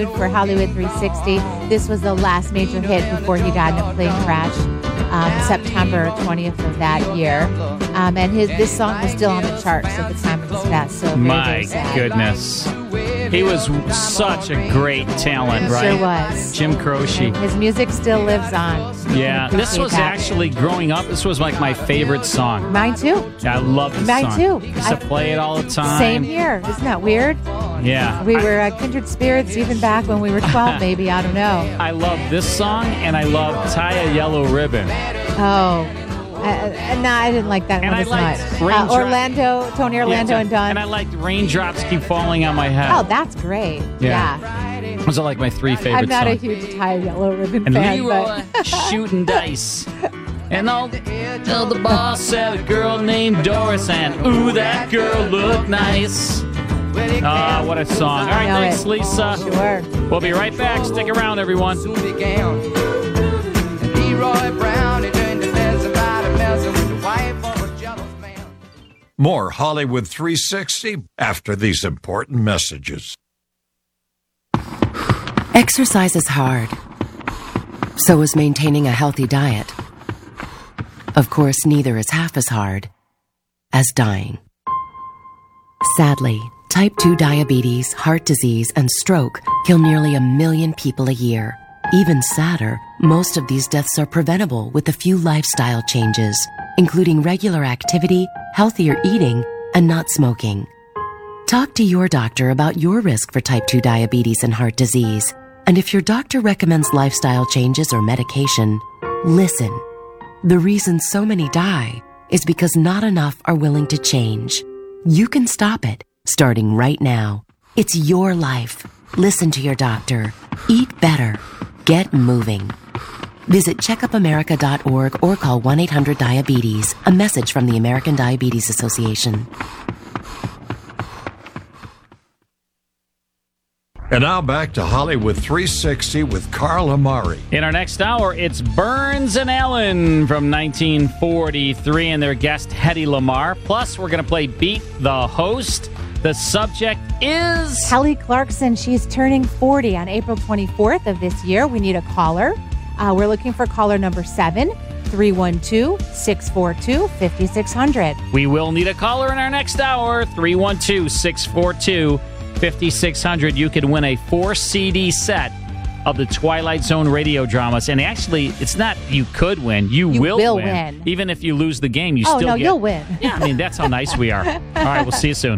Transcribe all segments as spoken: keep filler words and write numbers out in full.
renewed for Hollywood three sixty. This was the last major hit before he got in a plane crash, um, September twentieth of that year. Um, and his this song was still on the charts at the time of his death. So very, My very sad. goodness. He was such a great talent, right? Sure was. Jim Croce. His music still lives on. Yeah, this was that. actually, growing up, this was like my favorite song. Mine too. I love this Mine song. too. Used to I, play it all the time. Same here. Isn't that weird? Yeah. We were uh, kindred spirits even back when we were twelve, maybe. I don't know. I love this song, and I love Tie a Yellow Ribbon. Oh. Uh, no, I didn't like that And one I as liked much. Raindrop- Uh, Orlando, Tony Orlando Yeah, and Don. And I liked Raindrops Keep Falling on My Head. Oh, that's great. Yeah. Yeah. Those are like my three favorite I'm not songs. a huge Tie Yellow Ribbon And fan, Leroy but shooting dice. And all till the boss said a girl named Doris, and ooh, that girl looked nice. Ah, uh, what a song. All right, Know thanks, it. Lisa. Sure. We'll be right back. Stick around, everyone. More Hollywood three sixty after these important messages. Exercise is hard. So is maintaining a healthy diet. Of course, neither is half as hard as dying. Sadly, type two diabetes, heart disease, and stroke kill nearly a million people a year. Even sadder, most of these deaths are preventable with a few lifestyle changes, including regular activity, healthier eating, and not smoking. Talk to your doctor about your risk for type two diabetes and heart disease. And if your doctor recommends lifestyle changes or medication, listen. The reason so many die is because not enough are willing to change. You can stop it, starting right now. It's your life. Listen to your doctor. Eat better. Get moving. Visit checkup america dot org or call one eight hundred diabetes. A message from the American Diabetes Association. And now back to Hollywood three sixty with Carl Amari. In our next hour, it's Burns and Ellen from nineteen forty-three and their guest, Hedy Lamarr. Plus, we're going to play Beat the Host. The subject is... Kelly Clarkson. She's turning forty on April twenty-fourth of this year. We need a caller. Uh, we're looking for caller number seven, three one two, six four two, five six zero zero. We will need a caller in our next hour, three one two, six four two, five six zero zero. You could win a four C D set of the Twilight Zone radio dramas. And actually, it's not you could win. You, You will, will win. win. Even if you lose the game, you Oh, still no, get... you'll win. Yeah, I mean, that's how nice we are. All right, we'll see you soon.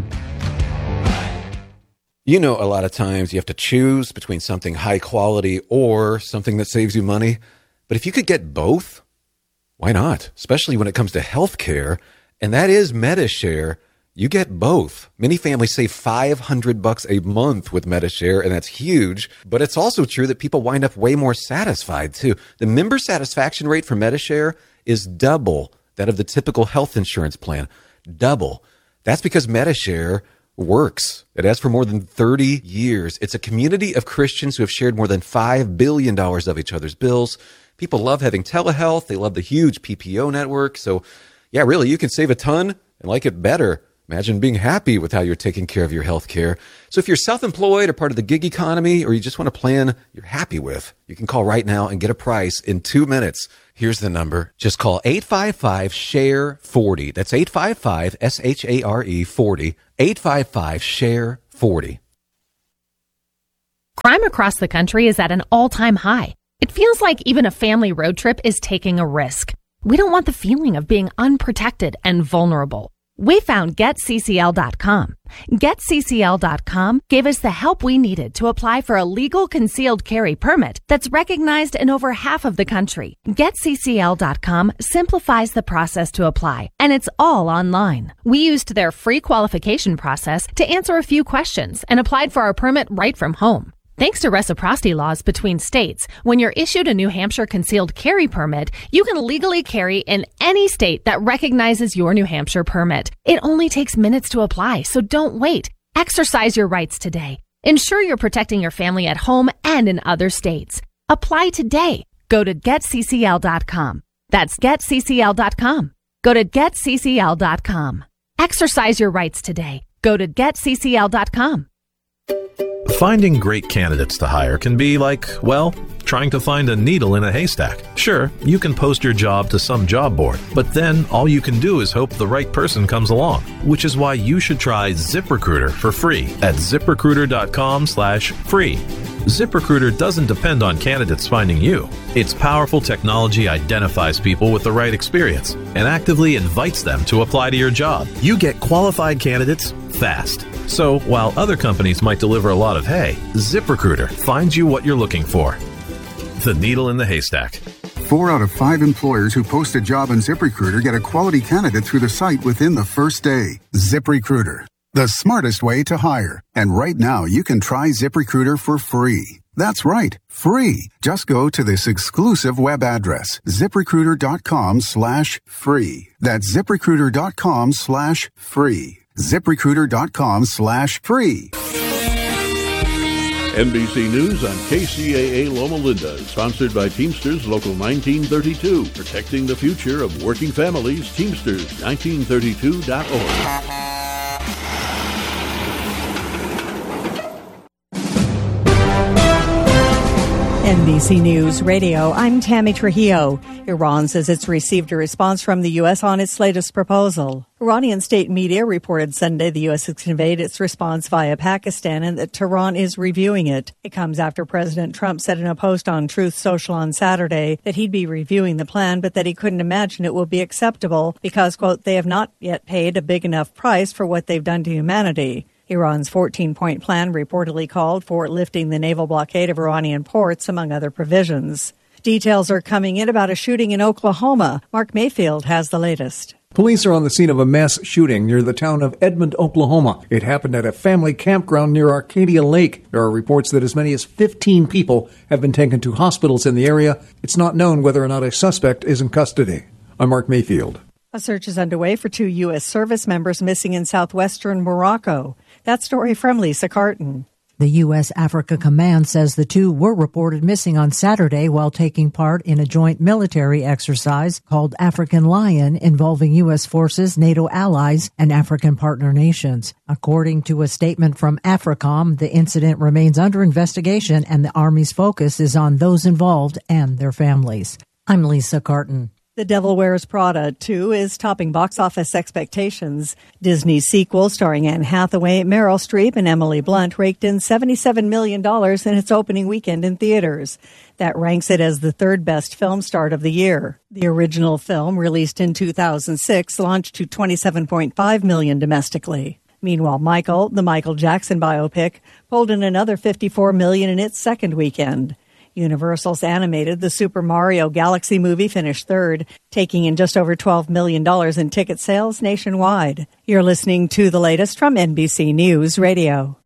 You know, a lot of times you have to choose between something high quality or something that saves you money. But if you could get both, why not? Especially when it comes to health care. And that is MediShare. You get both. Many families save five hundred bucks a month with MediShare, and that's huge. But it's also true that people wind up way more satisfied, too. The member satisfaction rate for MediShare is double that of the typical health insurance plan. Double. That's because MediShare works. It has for more than thirty years. It's a community of Christians who have shared more than five billion dollars of each other's bills. People love having telehealth. They love the huge P P O network. So, yeah, really, you can save a ton and like it better. Imagine being happy with how you're taking care of your health care. So if you're self-employed or part of the gig economy, or you just want a plan you're happy with, you can call right now and get a price in two minutes. Here's the number. Just call eight five five, S H A R E, forty. That's eight five five, S H A R E, forty. eight five five, S H A R E, forty. Crime across the country is at an all-time high. It feels like even a family road trip is taking a risk. We don't want the feeling of being unprotected and vulnerable. We found Get C C L dot com. Get C C L dot com gave us the help we needed to apply for a legal concealed carry permit that's recognized in over half of the country. Get C C L dot com simplifies the process to apply, and it's all online. We used their free qualification process to answer a few questions and applied for our permit right from home. Thanks to reciprocity laws between states, when you're issued a New Hampshire concealed carry permit, you can legally carry in any state that recognizes your New Hampshire permit. It only takes minutes to apply, so don't wait. Exercise your rights today. Ensure you're protecting your family at home and in other states. Apply today. Go to Get C C L dot com. That's Get C C L dot com. Go to Get C C L dot com. Exercise your rights today. Go to Get C C L dot com. Finding great candidates to hire can be like, well, trying to find a needle in a haystack. Sure, you can post your job to some job board, but then all you can do is hope the right person comes along, which is why you should try ZipRecruiter for free at ZipRecruiter.com slash free. ZipRecruiter doesn't depend on candidates finding you. Its powerful technology identifies people with the right experience and actively invites them to apply to your job. You get qualified candidates fast. So while other companies might deliver a lot of hay, ZipRecruiter finds you what you're looking for. The needle in the haystack. Four out of five employers who post a job on ZipRecruiter get a quality candidate through the site within the first day. ZipRecruiter, the smartest way to hire. And right now, you can try ZipRecruiter for free. That's right, free. Just go to this exclusive web address, ZipRecruiter.com slash free. That's ZipRecruiter.com slash free. ZipRecruiter.com slash free. N B C News on K C A A Loma Linda, sponsored by Teamsters Local nineteen thirty-two, protecting the future of working families. Teamsters nineteen thirty-two dot org. N B C News Radio, I'm Tammy Trujillo. Iran says it's received a response from the U S on its latest proposal. Iranian state media reported Sunday the U S has conveyed its response via Pakistan and that Tehran is reviewing it. It comes after President Trump said in a post on Truth Social on Saturday that he'd be reviewing the plan, but that he couldn't imagine it will be acceptable because, quote, they have not yet paid a big enough price for what they've done to humanity. Iran's fourteen-point plan reportedly called for lifting the naval blockade of Iranian ports, among other provisions. Details are coming in about a shooting in Oklahoma. Mark Mayfield has the latest. Police are on the scene of a mass shooting near the town of Edmond, Oklahoma. It happened at a family campground near Arcadia Lake. There are reports that as many as fifteen people have been taken to hospitals in the area. It's not known whether or not a suspect is in custody. I'm Mark Mayfield. A search is underway for two U S service members missing in southwestern Morocco. That story from Lisa Carton. The U S Africa Command says the two were reported missing on Saturday while taking part in a joint military exercise called African Lion involving U S forces, NATO allies, and African partner nations. According to a statement from AFRICOM, the incident remains under investigation and the Army's focus is on those involved and their families. I'm Lisa Carton. The Devil Wears Prada two is topping box office expectations. Disney's sequel, starring Anne Hathaway, Meryl Streep, and Emily Blunt, raked in seventy-seven million dollars in its opening weekend in theaters. That ranks it as the third best film start of the year. The original film, released in two thousand six, launched to twenty-seven point five million dollars domestically. Meanwhile, Michael, the Michael Jackson biopic, pulled in another fifty-four million dollars in its second weekend. Universal's animated The Super Mario Galaxy movie finished third, taking in just over twelve million dollars in ticket sales nationwide. You're listening to the latest from N B C News Radio.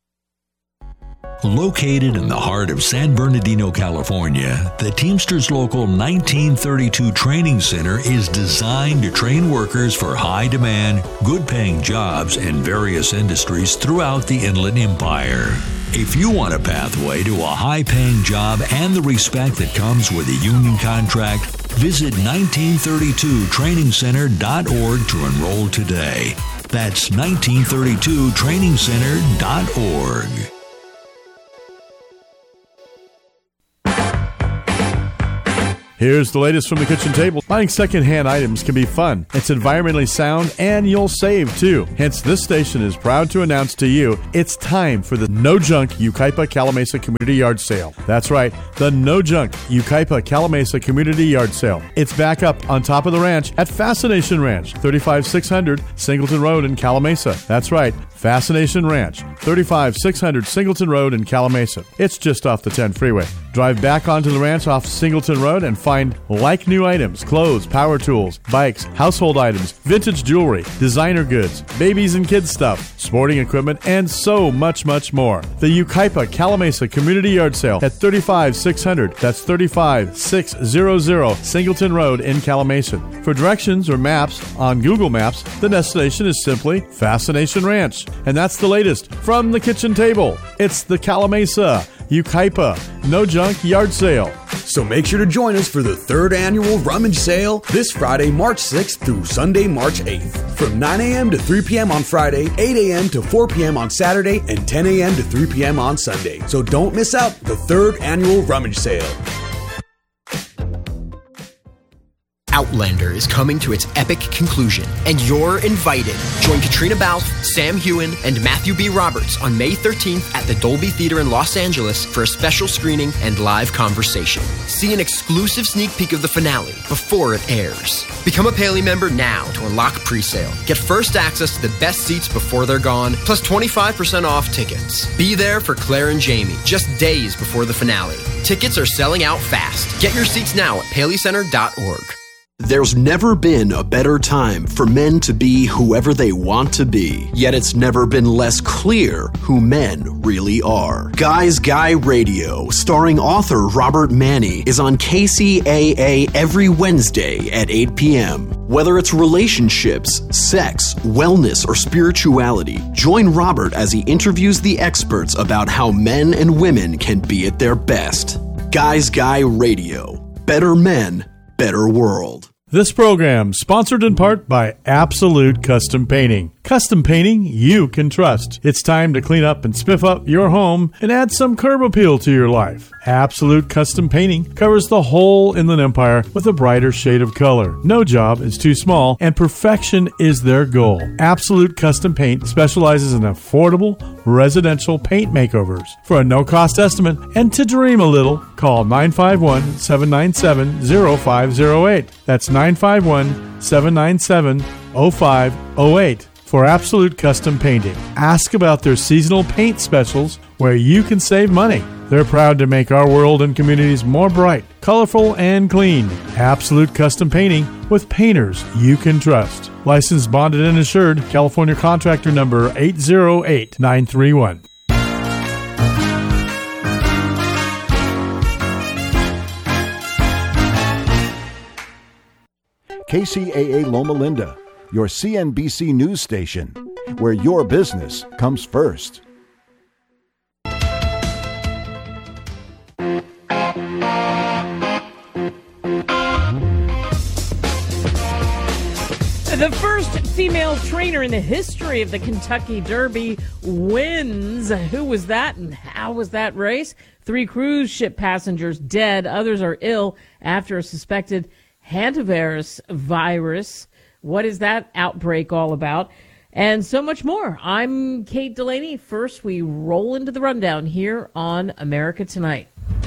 Located in the heart of San Bernardino, California, the Teamsters Local nineteen thirty-two Training Center is designed to train workers for high-demand, good-paying jobs in various industries throughout the Inland Empire. If you want a pathway to a high-paying job and the respect that comes with a union contract, visit nineteen thirty-two training center dot org to enroll today. That's nineteen thirty-two training center dot org. Here's the latest from the kitchen table. Buying secondhand items can be fun. It's environmentally sound, and you'll save, too. Hence, this station is proud to announce to you it's time for the No Junk Yucaipa Calamasa Community Yard Sale. That's right, the No Junk Yucaipa Calamasa Community Yard Sale. It's back up on top of the ranch at Fascination Ranch, thirty-five six hundred Singleton Road in Calamasa. That's right, Fascination Ranch, thirty-five six hundred Singleton Road in Calamasa. It's just off the ten freeway. Drive back onto the ranch off Singleton Road and find like-new items, clothes, power tools, bikes, household items, vintage jewelry, designer goods, babies and kids stuff, sporting equipment, and so much, much more. The Yucaipa Calamasa Community Yard Sale at thirty-five six hundred. That's thirty-five six hundred Singleton Road in Calamasa. For directions or maps on Google Maps, the destination is simply Fascination Ranch. And that's the latest from the kitchen table. It's the Calamasa Yucaipa No Junk Yard Sale. So make sure to join us for the third annual Rummage Sale this Friday, March sixth through Sunday, March eighth. From nine a.m. to three p.m. on Friday, eight a.m. to four p.m. on Saturday, and ten a.m. to three p.m. on Sunday. So don't miss out the third annual Rummage Sale. Outlander is coming to its epic conclusion, and you're invited. Join Katrina Balfe, Sam Heughan, and Matthew B. Roberts on May thirteenth at the Dolby Theater in Los Angeles for a special screening and live conversation. See an exclusive sneak peek of the finale before it airs. Become a Paley member now to unlock pre-sale. Get first access to the best seats before they're gone, plus twenty-five percent off tickets. Be there for Claire and Jamie just days before the finale. Tickets are selling out fast. Get your seats now at paley center dot org. There's never been a better time for men to be whoever they want to be, yet it's never been less clear who men really are. Guys Guy Radio, starring author Robert Manni, is on K C A A every Wednesday at eight p.m. Whether it's relationships, sex, wellness, or spirituality, join Robert as he interviews the experts about how men and women can be at their best. Guys Guy Radio. Better men, better world. This program sponsored in part by Absolute Custom Painting. Custom painting you can trust. It's time to clean up and spiff up your home and add some curb appeal to your life. Absolute Custom Painting covers the whole Inland Empire with a brighter shade of color. No job is too small, and perfection is their goal. Absolute Custom Paint specializes in affordable residential paint makeovers. For a no-cost estimate and to dream a little, call nine five one, seven nine seven, zero five zero eight. That's nine five one, seven nine seven, zero five zero eight. For Absolute Custom Painting. Ask about their seasonal paint specials where you can save money. They're proud to make our world and communities more bright, colorful, and clean. Absolute Custom Painting with painters you can trust. Licensed, bonded, and insured. California contractor number eight zero eight nine three one. K C A A Loma Linda, your C N B C news station, where your business comes first. The first female trainer in the history of the Kentucky Derby wins. Who was that and how was that race? Three cruise ship passengers dead. Others are ill after a suspected hantavirus virus. What is that outbreak all about? And so much more. I'm Kate Delaney. First, we roll into the rundown here on America Tonight.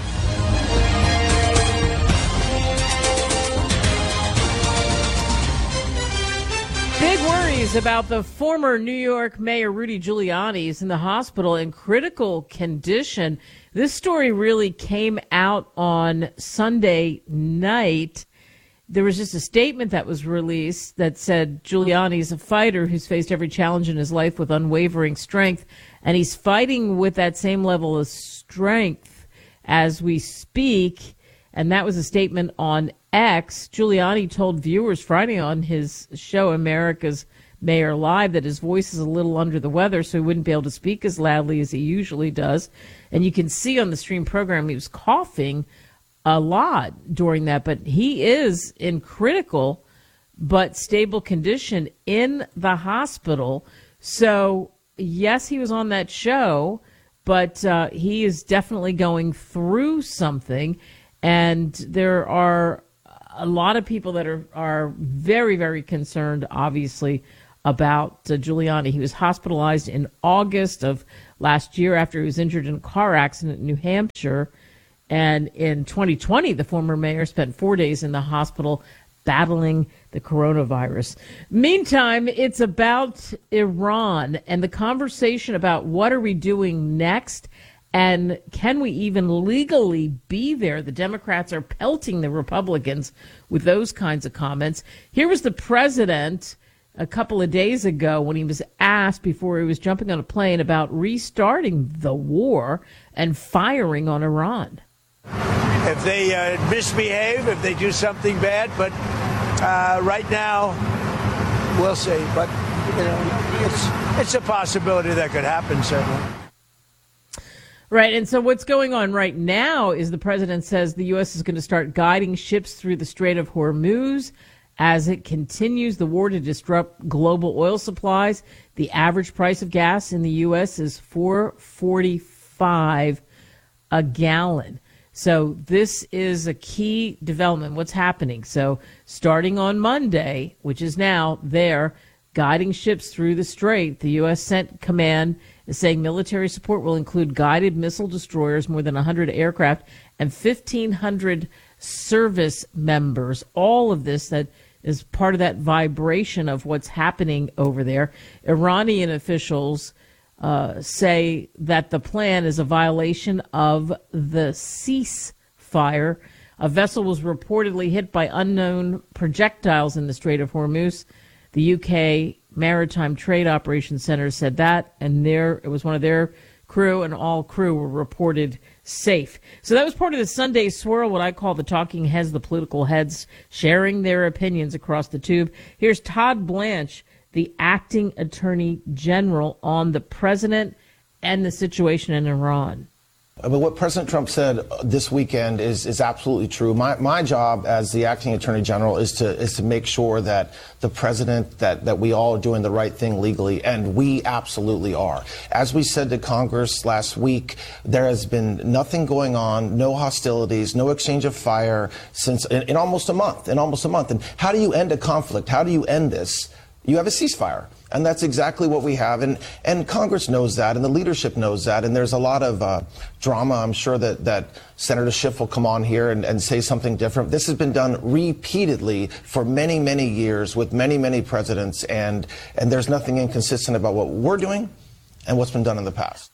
Big worries about the former New York Mayor Rudy Giuliani is in the hospital in critical condition. This story really came out on Sunday night. There was just a statement that was released that said Giuliani is a fighter who's faced every challenge in his life with unwavering strength, and he's fighting with that same level of strength as we speak. And that was a statement on X. Giuliani told viewers Friday on his show, America's Mayor Live, that his voice is a little under the weather, so he wouldn't be able to speak as loudly as he usually does. And you can see on the stream program he was coughing a lot during that, but he is in critical but stable condition in the hospital. So, yes, he was on that show, but uh, he is definitely going through something. And there are a lot of people that are, are very, very concerned, obviously, about uh, Giuliani. He was hospitalized in August of last year after he was injured in a car accident in New Hampshire. And in twenty twenty, the former mayor spent four days in the hospital battling the coronavirus. Meantime, it's about Iran and the conversation about what are we doing next. And can we even legally be there? The Democrats are pelting the Republicans with those kinds of comments. Here was the president a couple of days ago when he was asked before he was jumping on a plane about restarting the war and firing on Iran. If they uh, misbehave, if they do something bad, but uh, right now, we'll see. But, you know, it's, it's a possibility that could happen, certainly. Right, and so what's going on right now is the president says the U S is going to start guiding ships through the Strait of Hormuz as it continues the war to disrupt global oil supplies. The average price of gas in the U S is four forty-five a gallon. So this is a key development. What's happening? So starting on Monday, which is now, they're guiding ships through the strait. The U S sent command is saying military support will include guided missile destroyers, more than one hundred aircraft, and fifteen hundred service members. All of this that is part of that vibration of what's happening over there. Iranian officials uh, say that the plan is a violation of the ceasefire. A vessel was reportedly hit by unknown projectiles in the Strait of Hormuz. The U K Maritime Trade Operations Center said that, and there it was one of their crew, and all crew were reported safe. So that was part of the Sunday swirl, what I call the talking heads, the political heads, sharing their opinions across the tube. Here's Todd Blanche, the acting attorney general, on the president and the situation in Iran. I mean, what President Trump said this weekend is, is absolutely true. My, my job as the acting attorney general is to is to make sure that the president, that, that we all are doing the right thing legally, and we absolutely are. As we said to Congress last week, there has been nothing going on, no hostilities, no exchange of fire since in, in almost a month, in almost a month. And how do you end a conflict? How do you end this? You have a ceasefire. And that's exactly what we have. And, and Congress knows that, and the leadership knows that. And there's a lot of uh, drama. I'm sure that, that Senator Schiff will come on here and, and say something different. This has been done repeatedly for many, many years with many, many presidents. And, and there's nothing inconsistent about what we're doing and what's been done in the past.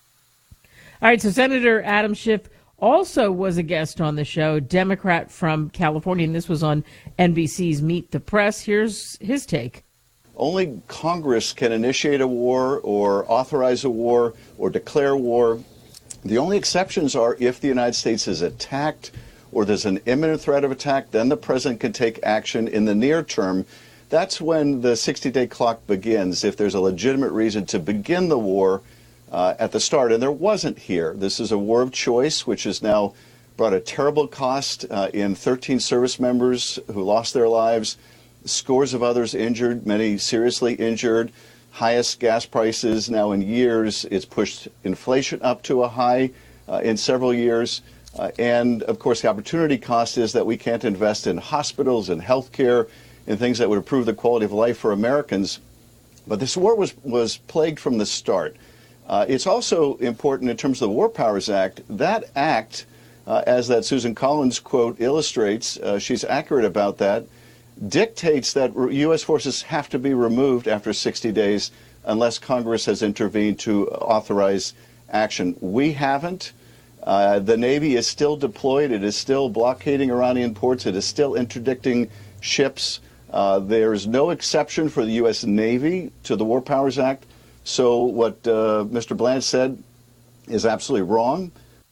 All right, so Senator Adam Schiff also was a guest on the show, Democrat from California, and this was on N B C's Meet the Press. Here's his take. Only Congress can initiate a war or authorize a war or declare war. The only exceptions are if the United States is attacked or there's an imminent threat of attack, then the president can take action in the near term. That's when the sixty-day clock begins, if there's a legitimate reason to begin the war uh, at the start. And there wasn't here. This is a war of choice, which has now brought a terrible cost uh, in thirteen service members who lost their lives, scores of others injured, many seriously injured, highest gas prices now in years. It's pushed inflation up to a high uh, in several years. Uh, and, of course, the opportunity cost is that we can't invest in hospitals and health care and things that would improve the quality of life for Americans. But this war was, was plagued from the start. Uh, it's also important in terms of the War Powers Act. That act, uh, as that Susan Collins quote illustrates, uh, she's accurate about that, dictates that U S forces have to be removed after sixty days unless Congress has intervened to authorize action. We haven't. Uh, the Navy is still deployed. It is still blockading Iranian ports. It is still interdicting ships. Uh, there is no exception for the U S Navy to the War Powers Act. So what uh, Mister Blanche said is absolutely wrong.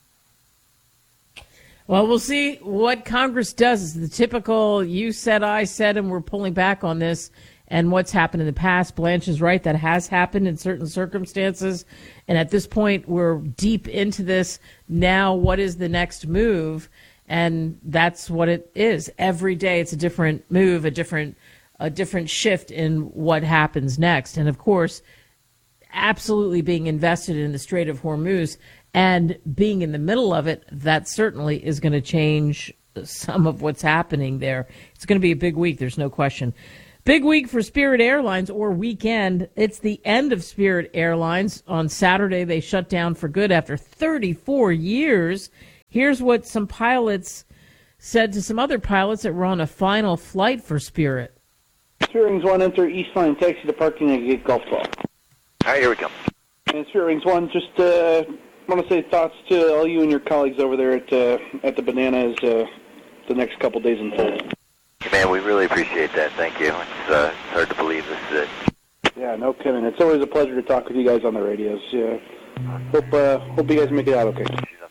Well, we'll see what Congress does. It's the typical you said, I said, and we're pulling back on this and what's happened in the past. Blanche is right. That has happened in certain circumstances. And at this point, we're deep into this. Now, what is the next move? And that's what it is. Every day, it's a different move, a different, a different shift in what happens next. And, of course, absolutely being invested in the Strait of Hormuz and being in the middle of it, that certainly is going to change some of what's happening there. It's going to be a big week, there's no question. Big week for Spirit Airlines, or weekend. It's the end of Spirit Airlines. On Saturday, they shut down for good after thirty-four years. Here's what some pilots said to some other pilots that were on a final flight for Spirit. Spirit Wings one, enter East Line taxi to parking at Gate Golf Club. All right, here we go. And Spirit Wings one, just uh, want to say thoughts to all you and your colleagues over there at uh, at the Banana as uh, the next couple days unfold. Man, we really appreciate that. Thank you. It's, uh, it's hard to believe this is it. Yeah, no kidding. It's always a pleasure to talk with you guys on the radios. Yeah. Hope uh, hope you guys make it out okay.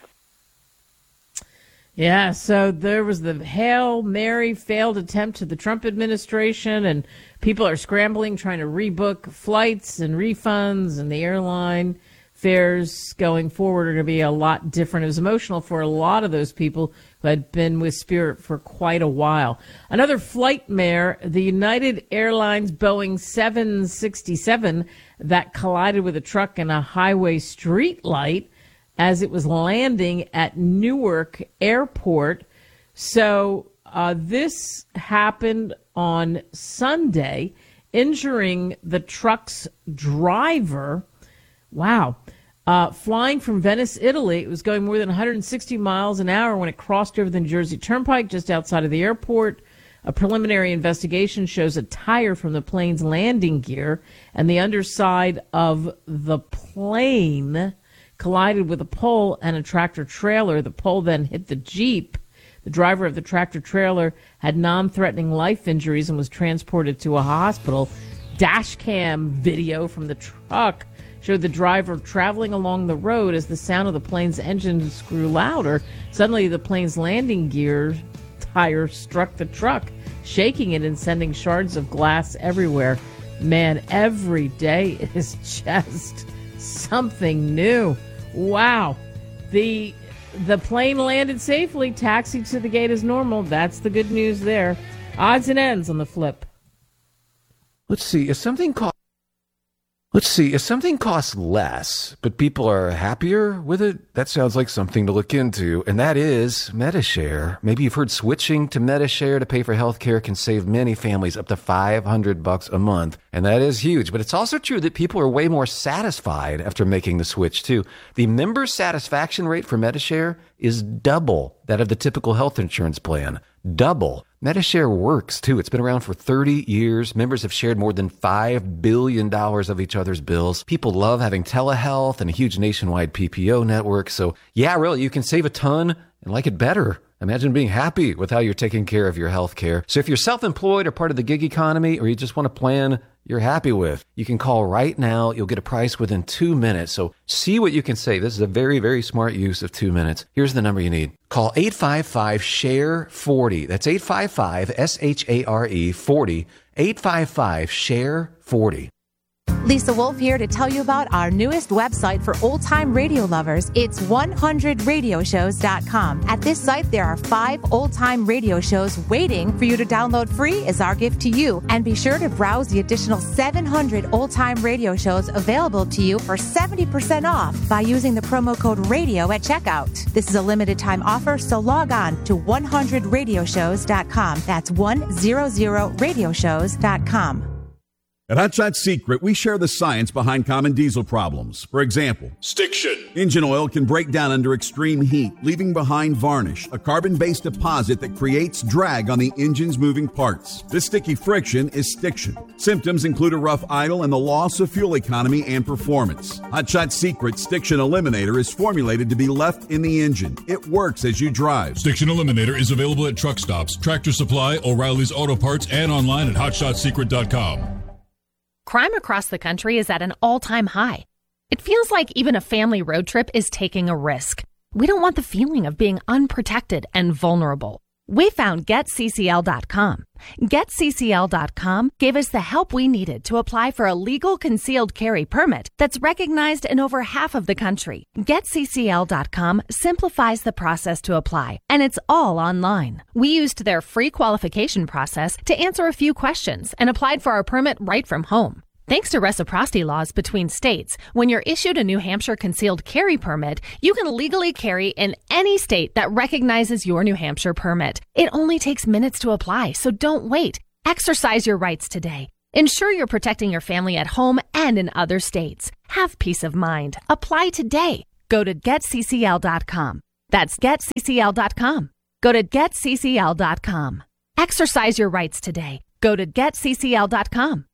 Yeah, so there was the Hail Mary failed attempt to the Trump administration, and people are scrambling, trying to rebook flights and refunds, and the airline fares going forward are going to be a lot different. It was emotional for a lot of those people who had been with Spirit for quite a while. Another flight mare, the United Airlines Boeing seven sixty-seven that collided with a truck in a highway street light as it was landing at Newark Airport. So uh, this happened on Sunday, injuring the truck's driver. Wow. Uh, flying from Venice, Italy, it was going more than one hundred sixty miles an hour when it crossed over the New Jersey Turnpike just outside of the airport. A preliminary investigation shows a tire from the plane's landing gear and the underside of the plane collided with a pole and a tractor trailer. The pole then hit the Jeep. The driver of the tractor trailer had non-threatening life injuries and was transported to a hospital. Dash cam video from the truck showed the driver traveling along the road as the sound of the plane's engines grew louder. Suddenly, the plane's landing gear tire struck the truck, shaking it and sending shards of glass everywhere. Man, every day is just something new. Wow. The the plane landed safely, taxied to the gate as normal. That's the good news there. Odds and ends on the flip. Let's see, if something costs Let's see, if something costs less, but people are happier with it, that sounds like something to look into, and that is Medi-Share. Maybe you've heard switching to Medi-Share to pay for healthcare can save many families up to five hundred bucks a month, and that is huge. But it's also true that people are way more satisfied after making the switch, too. The member satisfaction rate for Medi-Share is double that of the typical health insurance plan. Double. Medi-Share works, too. It's been around for thirty years. Members have shared more than five billion dollars of each other's bills. People love having telehealth and a huge nationwide P P O network. So, yeah, really, you can save a ton and like it better. Imagine being happy with how you're taking care of your health care. So if you're self-employed or part of the gig economy, or you just want a plan you're happy with, you can call right now. You'll get a price within two minutes. So see what you can save. This is a very, very smart use of two minutes. Here's the number you need. Call eight five five, S H A R E, forty. That's eight five five, S H A R E, forty. eight five five, S H A R E, forty. Lisa Wolf here to tell you about our newest website for old-time radio lovers. It's one hundred radio shows dot com. At this site, there are five old-time radio shows waiting for you to download free as our gift to you. And be sure to browse the additional seven hundred old-time radio shows available to you for seventy percent off by using the promo code RADIO at checkout. This is a limited-time offer, so log on to one hundred radio shows dot com. That's one hundred radio shows dot com. At Hot Shot Secret, we share the science behind common diesel problems. For example, stiction. Engine oil can break down under extreme heat, leaving behind varnish, a carbon-based deposit that creates drag on the engine's moving parts. This sticky friction is stiction. Symptoms include a rough idle and the loss of fuel economy and performance. Hot Shot Secret Stiction Eliminator is formulated to be left in the engine. It works as you drive. Stiction Eliminator is available at truck stops, Tractor Supply, O'Reilly's Auto Parts, and online at hot shot secret dot com. Crime across the country is at an all-time high. It feels like even a family road trip is taking a risk. We don't want the feeling of being unprotected and vulnerable. We found Get C C L dot com. Get C C L dot com gave us the help we needed to apply for a legal concealed carry permit that's recognized in over half of the country. Get C C L dot com simplifies the process to apply, and it's all online. We used their free qualification process to answer a few questions and applied for our permit right from home. Thanks to reciprocity laws between states, when you're issued a New Hampshire concealed carry permit, you can legally carry in any state that recognizes your New Hampshire permit. It only takes minutes to apply, so don't wait. Exercise your rights today. Ensure you're protecting your family at home and in other states. Have peace of mind. Apply today. Go to Get C C L dot com. That's Get C C L dot com. Go to Get C C L dot com. Exercise your rights today. Go to Get C C L dot com.